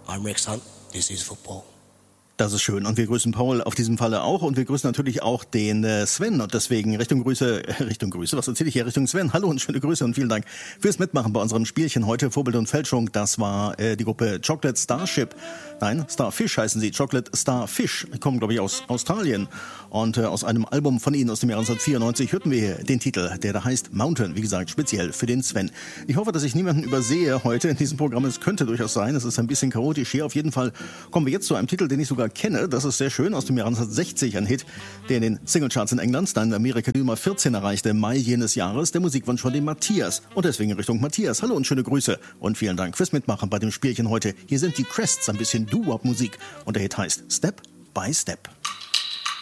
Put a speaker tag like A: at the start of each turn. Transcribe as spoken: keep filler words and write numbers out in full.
A: I'm Rex Hunt, this is football.
B: Das ist schön. Und wir grüßen Paul auf diesem Falle auch. Und wir grüßen natürlich auch den Sven. Und deswegen Richtung Grüße, äh, Richtung Grüße, was erzähle ich hier? Richtung Sven. Hallo und schöne Grüße und vielen Dank fürs Mitmachen bei unserem Spielchen heute. Vorbild und Fälschung, das war äh, die Gruppe Chocolate Starship. Nein, Starfish heißen sie. Chocolate Starfish. Die kommen, glaube ich, aus Australien. Und äh, aus einem Album von ihnen aus dem Jahr neunzehnhundertvierundneunzig hörten wir hier den Titel, der da heißt Mountain. Wie gesagt, speziell für den Sven. Ich hoffe, dass ich niemanden übersehe heute in diesem Programm. Es könnte durchaus sein. Es ist ein bisschen chaotisch hier. Auf jeden Fall kommen wir jetzt zu einem Titel, den ich sogar kenne. Das ist sehr schön, aus dem Jahr neunzehnhundertsechzig, ein Hit, der in den Singlecharts in England, dann in Amerika die Nummer vierzehn erreichte, im Mai jenes Jahres. Der Musikwunsch von dem Matthias. Und deswegen Richtung Matthias. Hallo und schöne Grüße. Und vielen Dank fürs Mitmachen bei dem Spielchen heute. Hier sind die Crests, ein bisschen Doo-Wop-Musik. Und der Hit heißt Step by Step.